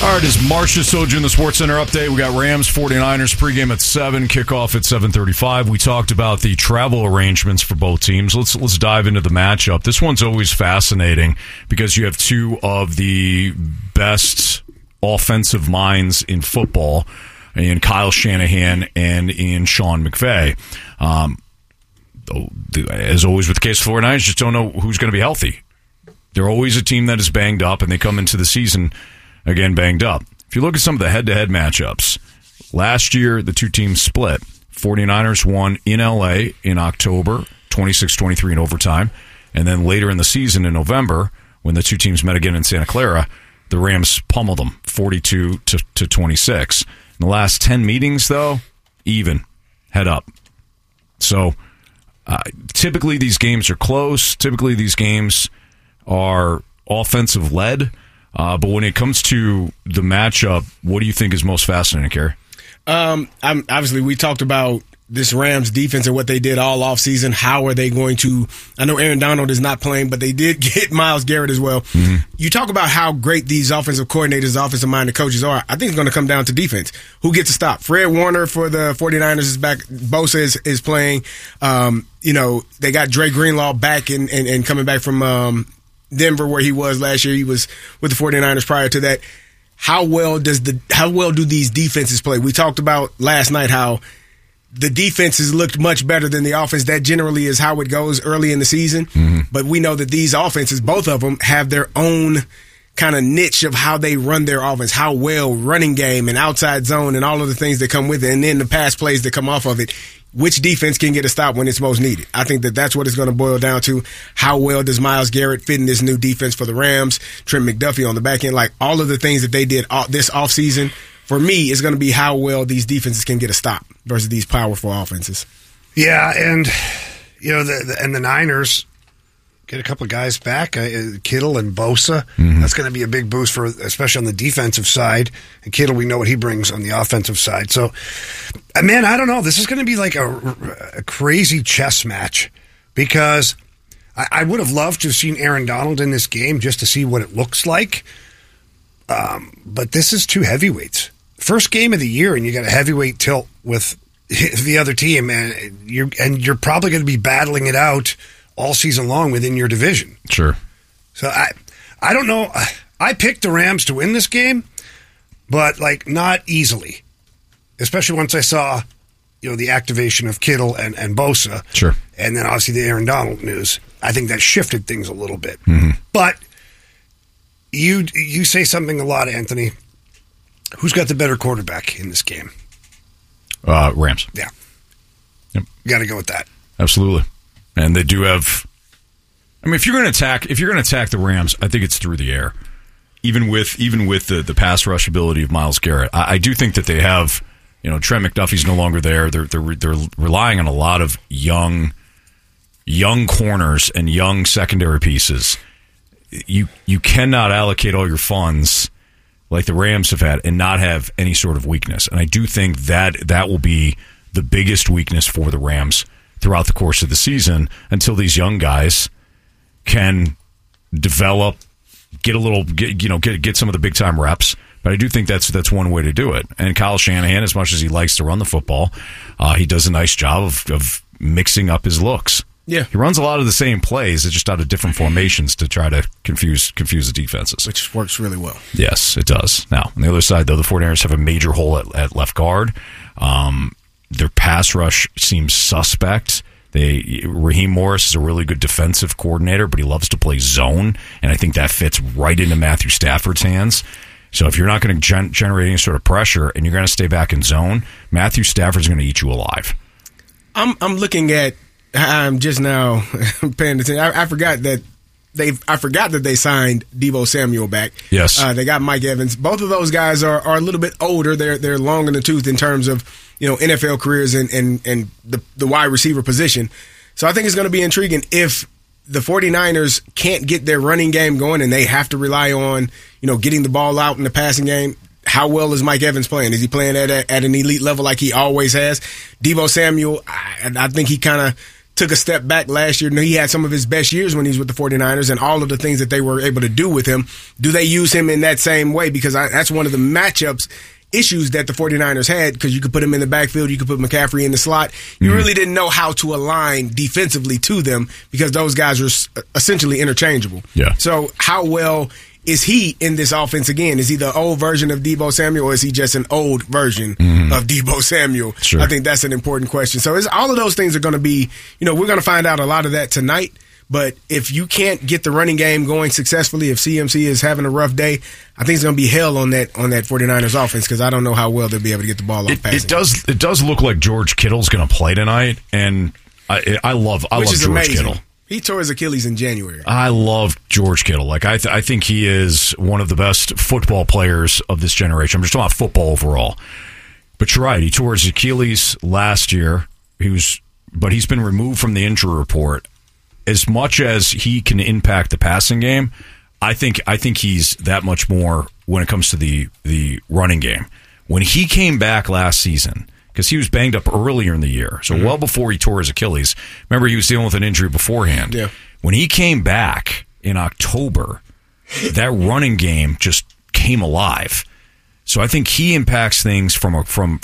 All right, it's Marcia Soju in the SportsCenter update. We got Rams 49ers pregame at 7, kickoff at 7:35. We talked about the travel arrangements for both teams. Let's dive into the matchup. This one's always fascinating because you have two of the best offensive minds in football, in Kyle Shanahan and in Sean McVay. As always with the case of the 49ers, just don't know who's going to be healthy. They're always a team that is banged up, and they come into the season again banged up. If you look at some of the head-to-head matchups, last year the two teams split. 49ers won in L.A. in October, 26-23 in overtime. And then later in the season in November, when the two teams met again in Santa Clara, the Rams pummeled them 42-26. In the last 10 meetings, though, even, head up. So typically these games are close. Typically these games are offensive-led. But when it comes to the matchup, what do you think is most fascinating, Kerry? Obviously, we talked about this Rams defense and what they did all offseason. How are they going to – I know Aaron Donald is not playing, but they did get Myles Garrett as well. Mm-hmm. You talk about how great these offensive coordinators, offensive-minded coaches are. I think it's going to come down to defense. Who gets to stop? Fred Warner for the 49ers is back. Bosa is playing. They got Dre Greenlaw back and coming back from Denver, where he was last year. He was with the 49ers prior to that. How well do these defenses play? We talked about last night how the defenses looked much better than the offense. That generally is how it goes early in the season. Mm-hmm. But we know that these offenses, both of them, have their own kind of niche of how they run their offense, how well running game and outside zone and all of the things that come with it, and then the pass plays that come off of it. Which defense can get a stop when it's most needed? I think that's what it's going to boil down to. How well does Myles Garrett fit in this new defense for the Rams? Trent McDuffie on the back end, like all of the things that they did this offseason, for me, is going to be how well these defenses can get a stop versus these powerful offenses. Yeah, and the Niners get a couple of guys back, Kittle and Bosa. Mm-hmm. That's going to be a big boost especially on the defensive side. And Kittle, we know what he brings on the offensive side. So, man, I don't know. This is going to be like a crazy chess match because I would have loved to have seen Aaron Donald in this game just to see what it looks like. But this is two heavyweights. First game of the year, and you got a heavyweight tilt with the other team, and you're probably going to be battling it out all season long within your division. Sure. So I don't know. I picked the Rams to win this game, but not easily. Especially once I saw, the activation of Kittle and Bosa. Sure. And then obviously the Aaron Donald news. I think that shifted things a little bit. Mm-hmm. But you say something a lot, Anthony. Who's got the better quarterback in this game? Rams. Yeah. Yep. You got to go with that. Absolutely. And they do have. I mean, if you're going to attack the Rams, I think it's through the air. Even with the pass rush ability of Myles Garrett, I do think that they have. Trent McDuffie's no longer there. They're relying on a lot of young corners and young secondary pieces. You cannot allocate all your funds like the Rams have had and not have any sort of weakness. And I do think that will be the biggest weakness for the Rams throughout the course of the season until these young guys can develop, get some of the big time reps. But I do think that's one way to do it. And Kyle Shanahan, as much as he likes to run the football, he does a nice job of mixing up his looks. Yeah, he runs a lot of the same plays, it's just out of different formations to try to confuse the defenses, which works really well. Yes, it does. Now on the other side, though, the 49ers have a major hole at left guard. Their pass rush seems suspect. Raheem Morris is a really good defensive coordinator, but he loves to play zone, and I think that fits right into Matthew Stafford's hands. So if you're not going to generate any sort of pressure and you're going to stay back in zone, Matthew Stafford's going to eat you alive. I'm looking at. I'm just now paying attention. I forgot that they signed Deebo Samuel back. Yes, they got Mike Evans. Both of those guys are a little bit older. They're long in the tooth in terms of NFL careers and the wide receiver position. So I think it's going to be intriguing if the 49ers can't get their running game going and they have to rely on getting the ball out in the passing game. How well is Mike Evans playing? Is he playing at an elite level like he always has? Deebo Samuel, I think he kind of took a step back last year. He had some of his best years when he was with the 49ers and all of the things that they were able to do with him. Do they use him in that same way? Because that's one of the matchups issues that the 49ers had, because you could put him in the backfield, you could put McCaffrey in the slot. You really didn't know how to align defensively to them because those guys were essentially interchangeable. Yeah. So how well is he in this offense again? Is he the old version of Deebo Samuel, or is he just an old version of Deebo Samuel? Sure. I think that's an important question. So all of those things are going to be, we're going to find out a lot of that tonight. But if you can't get the running game going successfully, if CMC is having a rough day, I think it's going to be hell on that 49ers offense, because I don't know how well they'll be able to get the ball off passing. It does look like George Kittle's going to play tonight, and I love George amazing. Kittle. He tore his Achilles in January. I love George Kittle. Like I think he is one of the best football players of this generation. I'm just talking about football overall. But you're right. He tore his Achilles last year. But he's been removed from the injury report. As much as he can impact the passing game, I think he's that much more when it comes to the running game. When he came back last season, because he was banged up earlier in the year, so well before he tore his Achilles. Remember, he was dealing with an injury beforehand. Yeah. When he came back in October, that running game just came alive. So I think he impacts things from a Christian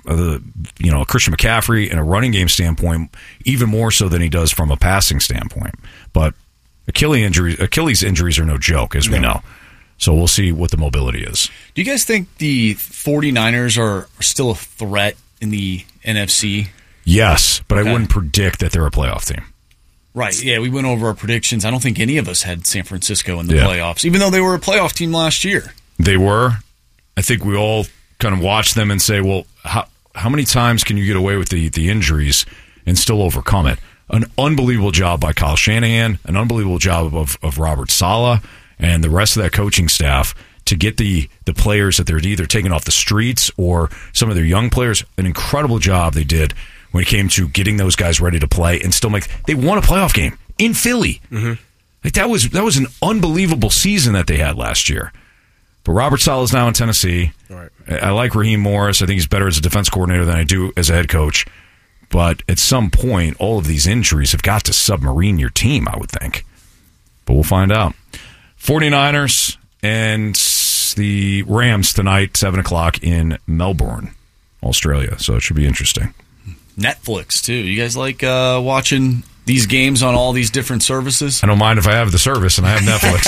McCaffrey and a running game standpoint even more so than he does from a passing standpoint. But Achilles injuries are no joke, as we know. So we'll see what the mobility is. Do you guys think the 49ers are still a threat in the NFC? Yes, but I wouldn't predict that they're a playoff team. Right, yeah, we went over our predictions. I don't think any of us had San Francisco in the playoffs, even though they were a playoff team last year. They were. I think we all kind of watch them and say, well, how many times can you get away with the injuries and still overcome it? An unbelievable job by Kyle Shanahan, an unbelievable job of Robert Saleh and the rest of that coaching staff to get the players that they're either taking off the streets or some of their young players. An incredible job they did when it came to getting those guys ready to play and still they won a playoff game in Philly. Mm-hmm. Like that was an unbelievable season that they had last year. But Robert Saleh is now in Tennessee. Right. I like Raheem Morris. I think he's better as a defense coordinator than I do as a head coach. But at some point, all of these injuries have got to submarine your team, I would think. But we'll find out. 49ers and the Rams tonight, 7 o'clock in Melbourne, Australia. So it should be interesting. Netflix, too. You guys like watching these games on all these different services? I don't mind if I have the service and I have Netflix.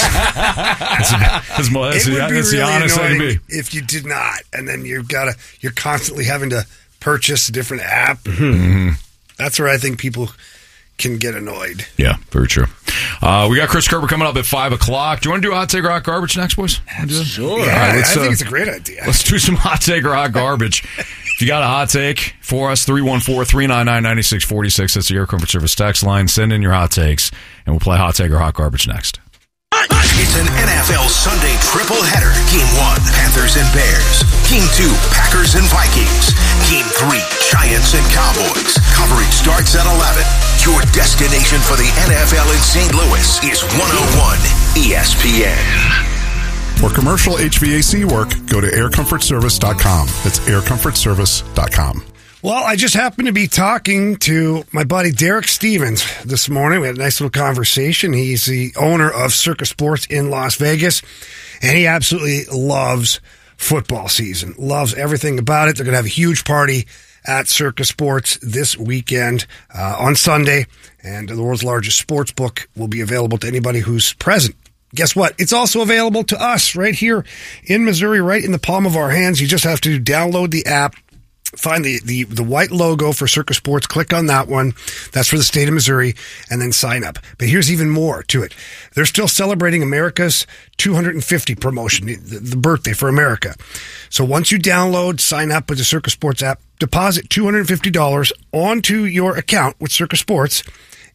that's the honest thing to be. If you did not, and then you're constantly having to purchase a different app. Mm-hmm. That's where I think people can get annoyed. Yeah, very true. We got Chris Kerber coming up at 5 o'clock. Do you want to do Hot Take or Hot Garbage next, boys? Sure. Yeah, right, I think it's a great idea. Let's do some Hot Take or Hot Garbage. If you got a hot take for us, 314-399-9646. That's the Air Comfort Service text line. Send in your hot takes, and we'll play Hot Take or Hot Garbage next. It's an NFL Sunday triple header. Game 1, Panthers and Bears. Game 2, Packers and Vikings. Game 3, Giants and Cowboys. Coverage starts at 11. Your destination for the NFL in St. Louis is 101 ESPN. For commercial HVAC work, go to aircomfortservice.com. That's aircomfortservice.com. Well, I just happened to be talking to my buddy Derek Stevens this morning. We had a nice little conversation. He's the owner of Circa Sports in Las Vegas, and he absolutely loves football season, loves everything about it. They're going to have a huge party at Circa Sports this weekend on Sunday, and the world's largest sports book will be available to anybody who's present. Guess what? It's also available to us right here in Missouri, right in the palm of our hands. You just have to download the app, find the white logo for Circa Sports, click on that one. That's for the state of Missouri, and then sign up. But here's even more to it. They're still celebrating America's 250 promotion, the birthday for America. So once you download, sign up with the Circa Sports app, deposit $250 onto your account with Circa Sports,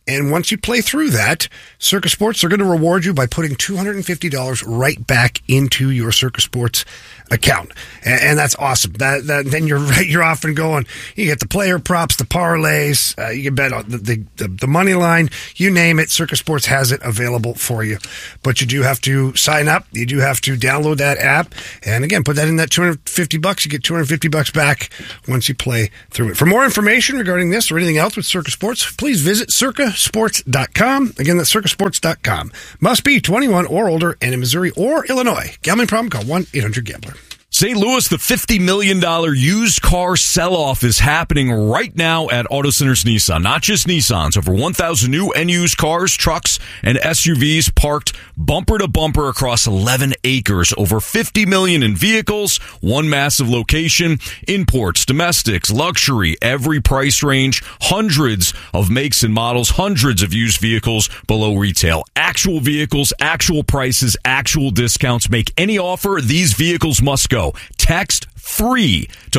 And once you play through that, Circa Sports are going to reward you by putting $250 right back into your Circa Sports account. And that's awesome. Then you're off and going. You get the player props, the parlays, you can bet on the money line, you name it. Circa Sports has it available for you. But you do have to sign up. You do have to download that app. And again, put that in that $250. You get $250 back once you play through it. For more information regarding this or anything else with Circa Sports, please visit circasports.com. Again, that's circasports.com. Must be 21 or older and in Missouri or Illinois. Gambling problem? Call 1-800-GAMBLER. St. Louis, the $50 million used car sell-off is happening right now at Auto Centers Nissan. Not just Nissans. Over 1,000 new and used cars, trucks, and SUVs parked bumper to bumper across 11 acres. Over $50 million in vehicles, one massive location, imports, domestics, luxury, every price range, hundreds of makes and models, hundreds of used vehicles below retail. Actual vehicles, actual prices, actual discounts. Make any offer, these vehicles must go. Text free to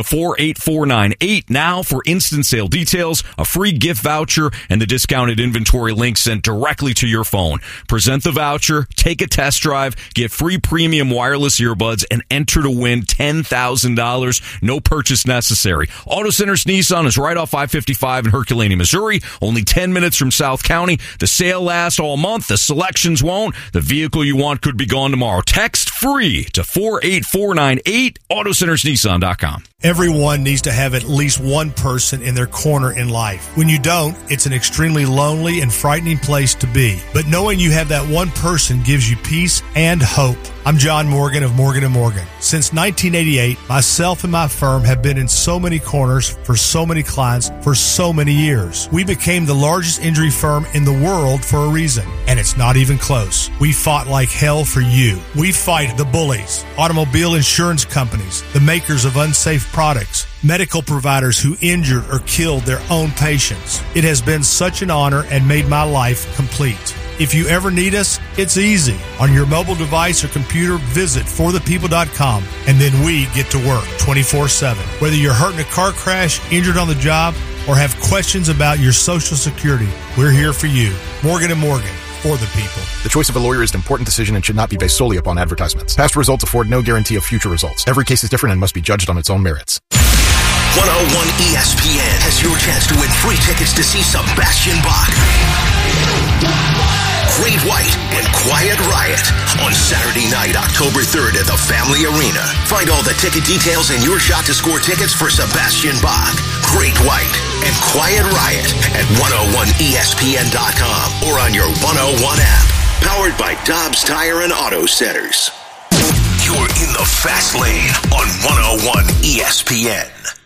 48498 now for instant sale details, a free gift voucher, and the discounted inventory link sent directly to your phone. Present the voucher, take a test drive, get free premium wireless earbuds, and enter to win $10,000. No purchase necessary. Auto Centers Nissan is right off I-55 in Herculaneum, Missouri. Only 10 minutes from South County. The sale lasts all month. The selections won't. The vehicle you want could be gone tomorrow. Text free to 48498. AutoCentersNissan.com. Everyone needs to have at least one person in their corner in life. When you don't, it's an extremely lonely and frightening place to be. But knowing you have that one person gives you peace and hope. I'm John Morgan of Morgan & Morgan. Since 1988, myself and my firm have been in so many corners for so many clients for so many years. We became the largest injury firm in the world for a reason, and it's not even close. We fought like hell for you. We fight the bullies, automobile insurance companies, the makers of unsafe products, medical providers who injured or killed their own patients. It has been such an honor and made my life complete. If you ever need us, it's easy. On your mobile device or computer, visit forthepeople.com, and then we get to work 24/7. Whether you're hurt in a car crash, injured on the job, or have questions about your Social Security, we're here for you. Morgan & Morgan, for the people. The choice of a lawyer is an important decision and should not be based solely upon advertisements. Past results afford no guarantee of future results. Every case is different and must be judged on its own merits. 101 ESPN has your chance to win free tickets to see Sebastian Bach, Great White, and Quiet Riot on Saturday night, October 3rd at the Family Arena. Find all the ticket details and your shot to score tickets for Sebastian Bach, Great White, and Quiet Riot at 101ESPN.com or on your 101 app. Powered by Dobbs Tire and Auto Centers. You're in the fast lane on 101 ESPN.